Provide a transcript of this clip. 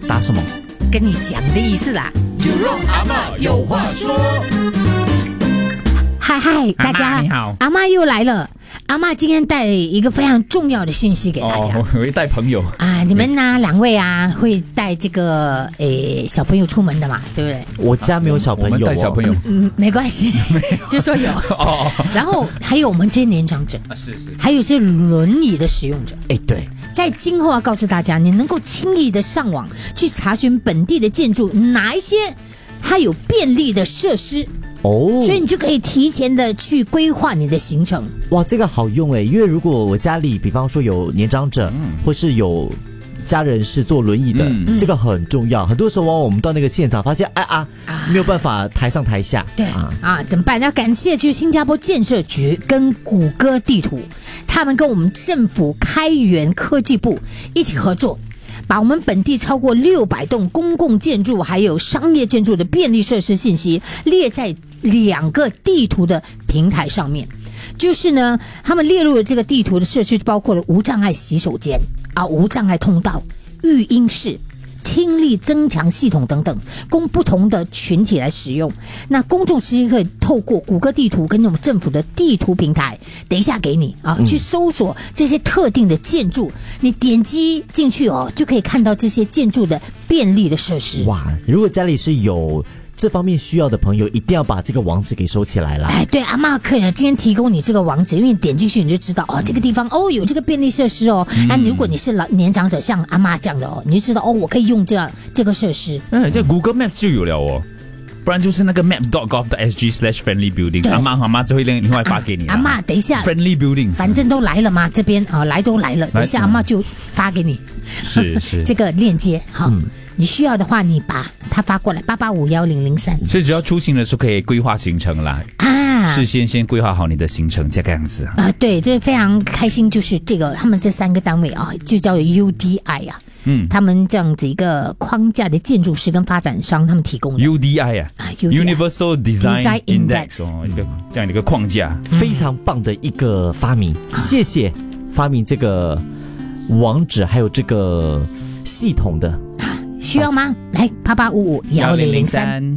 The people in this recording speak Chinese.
打什么？ 跟你讲的意思啦。 就让阿嬷有话说。 嗨，大家阿嬷你好， 阿嬷又来了。阿嬷今天带一个非常重要的讯息给大家。 我会带朋友啊，你们呢两位啊会带这个小朋友出门的嘛，对不对？ 我家没有小朋友、 我们带小朋友， 没关系，就说有。然后还有我们这些年长者， 是， 还有这轮椅的使用者。 对， 在今后要告诉大家，你能够轻易的上网去查询本地的建筑哪一些它有便利的设施。所以你就可以提前的去规划你的行程。 哇，这个好用因为如果我家里比方说有年长者，或是有家人是坐轮椅的，这个很重要。很多时候我们到那个现场发现没有办法台上台下。 对怎么办？要感谢就是新加坡建设局跟谷歌地图，他们跟我们政府开源科技部一起合作，把我们本地超过600栋公共建筑还有商业建筑的便利设施信息列在2个地图的平台上面。就是呢，他们列入了这个地图的设施包括了无障碍洗手间无障碍通道、育婴室、听力增强系统等等，供不同的群体来使用。那公众其实可以透过谷歌地图跟我们政府的地图平台，等一下给你去搜索这些特定的建筑，你点击进去就可以看到这些建筑的便利的设施。 哇，如果家里是有这方面需要的朋友，一定要把这个网址给收起来啦。 对，阿嬷可以今天提供你这个网址，因为你点进去你就知道这个地方有这个便利设施如果你是年长者，像阿嬷这样的你就知道我可以用这个设施。 这 Google Maps 就有了不然就是那个 maps.gov.sg/friendly buildings， 阿嬷就会另外发给你。 阿嬷等一下 friendly buildings， 反正都来了嘛，这边都来了，等一下阿嬷就发给你。 是这个链接你需要的话，你把它发过来88510003。 所以只要出行的时候可以规划行程啦事先规划好你的行程，这个样子对，这非常开心，就是这个他们这3个单位就叫 UDI 他们这样子一个框架的建筑师跟发展商，他们提供的 UDI Universal Design Index 这样的一个框架， 非常棒的一个发明。谢谢发明这个网址还有这个系统的。 需要吗？来88551003。